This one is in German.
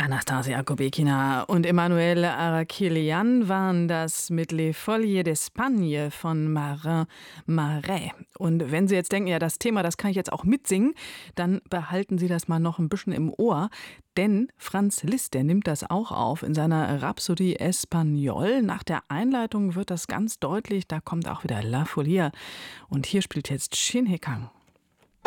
Anastasia Kubekina und Emmanuel Arakilian waren das mit Les Folies d'Espagne von Marin Marais. Und wenn Sie jetzt denken, ja, das Thema, das kann ich jetzt auch mitsingen, dann behalten Sie das mal noch ein bisschen im Ohr. Denn Franz Liszt, der nimmt das auch auf in seiner Rhapsodie Espagnole. Nach der Einleitung wird das ganz deutlich, da kommt auch wieder La Folia. Und hier spielt jetzt Shin He Kang.